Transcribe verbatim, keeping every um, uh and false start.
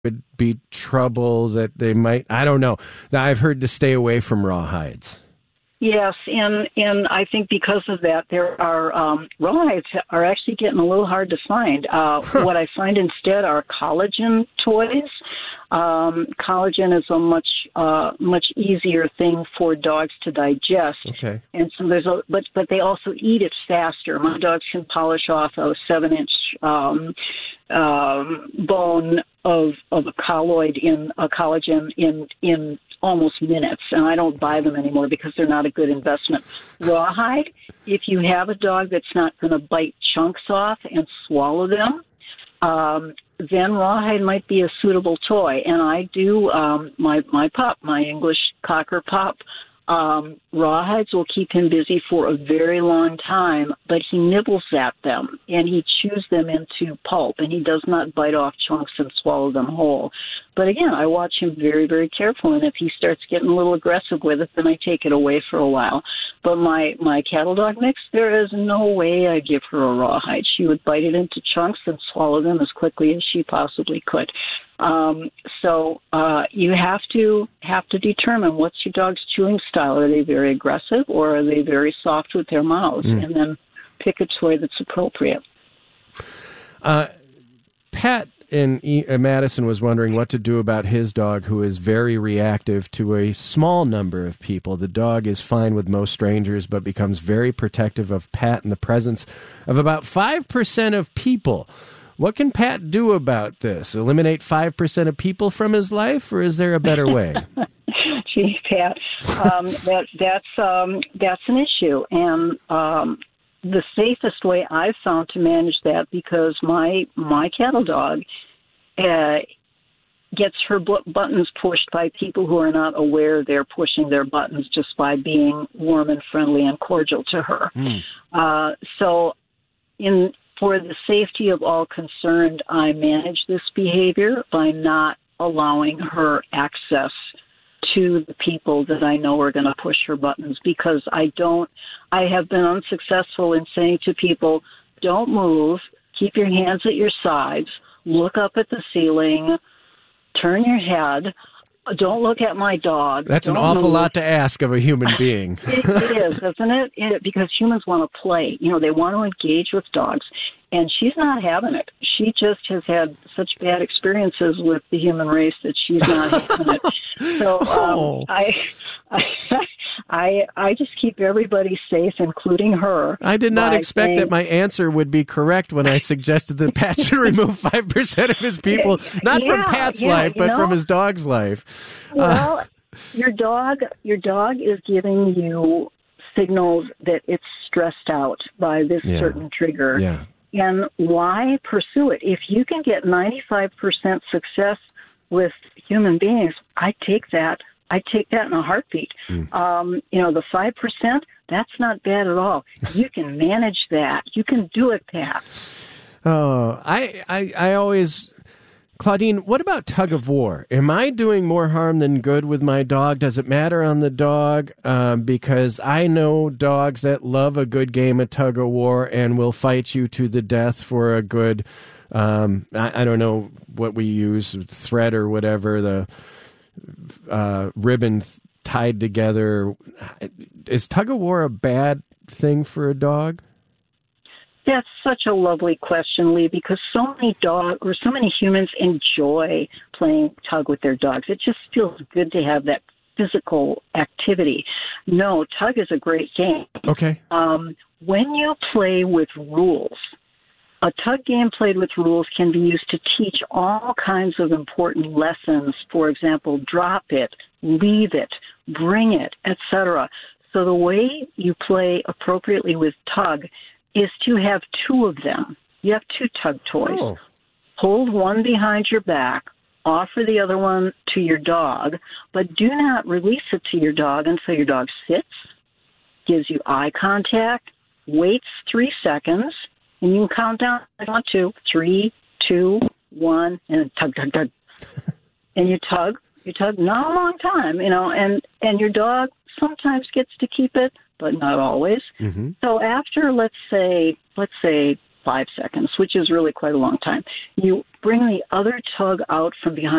would be trouble, that they might, I don't know. Now, I've heard to stay away from rawhides. Yes, and and I think because of that, there are um, rawhides are actually getting a little hard to find. Uh, what I find instead are collagen toys. Um, collagen is a much uh, much easier thing for dogs to digest. Okay. And so there's a but but they also eat it faster. My dogs can polish off a seven inch um, um, bone of of a colloid in a collagen in in. almost minutes, and I don't buy them anymore because they're not a good investment. Rawhide, if you have a dog that's not going to bite chunks off and swallow them, um, then rawhide might be a suitable toy. And I do, um, my, my pup, my English Cocker pup, um, rawhides will keep him busy for a very long time, but he nibbles at them, and he chews them into pulp, and he does not bite off chunks and swallow them whole. But again, I watch him very, very carefully, and if he starts getting a little aggressive with it, then I take it away for a while. But my, my cattle dog mix, there is no way I give her a rawhide. She would bite it into chunks and swallow them as quickly as she possibly could. Um, so uh, you have to have to determine what's your dog's chewing style. Are they very aggressive, or are they very soft with their mouths? Mm. And then pick a toy that's appropriate. Uh, Pat in e- uh, Madison was wondering what to do about his dog, who is very reactive to a small number of people. The dog is fine with most strangers, but becomes very protective of Pat in the presence of about five percent of people. What can Pat do about this? Eliminate five percent of people from his life, or is there a better way? Gee, Pat, um, that, that's, um, that's an issue. And um, the safest way I've found to manage that, because my, my cattle dog uh, gets her bu- buttons pushed by people who are not aware they're pushing their buttons, just by being warm and friendly and cordial to her. Mm. Uh, so in for the safety of all concerned, I manage this behavior by not allowing her access to the people that I know are going to push her buttons, because I don't, I have been unsuccessful in saying to people, don't move, keep your hands at your sides, look up at the ceiling, turn your head, don't look at my dog. That's don't an awful move. lot to ask of a human being. it, it is, isn't it? it? Because humans want to play. You know, they want to engage with dogs. And she's not having it. She just has had such bad experiences with the human race that she's not having it. So um, oh. I, I, I, I just keep everybody safe, including her. I did not expect saying, that my answer would be correct when I suggested that Pat should remove five percent of his people, not yeah, from Pat's yeah, life, but know, from his dog's life. Well, uh, your dog, your dog is giving you signals that it's stressed out by this yeah, certain trigger. Yeah. And why pursue it? If you can get ninety-five percent success with human beings, I take that. I take that in a heartbeat. Mm. Um, you know, the five percent, that's not bad at all. You can manage that. You can do it, Pat. Oh, I, I, I always... Claudine, what about tug of war? Am I doing more harm than good with my dog? Does it matter on the dog? Um, because I know dogs that love a good game of tug of war and will fight you to the death for a good, um, I, I don't know what we use, thread or whatever, the uh, ribbon tied together. Is tug of war a bad thing for a dog? That's such a lovely question, Lee, because so many dog or so many humans enjoy playing tug with their dogs. It just feels good to have that physical activity. No, tug is a great game. Okay. Um, when you play with rules, a tug game played with rules can be used to teach all kinds of important lessons. For example, drop it, leave it, bring it, et cetera. So the way you play appropriately with tug is to have two of them. You have two tug toys. Oh. Hold one behind your back, offer the other one to your dog, but do not release it to your dog until your dog sits, gives you eye contact, waits three seconds, and you can count down one, two, three, two, one, and tug, tug, tug. And you tug, you tug, not a long time, you know, and, and your dog sometimes gets to keep it, but not always. Mm-hmm. So after, let's say, let's say five seconds, which is really quite a long time, you bring the other tug out from behind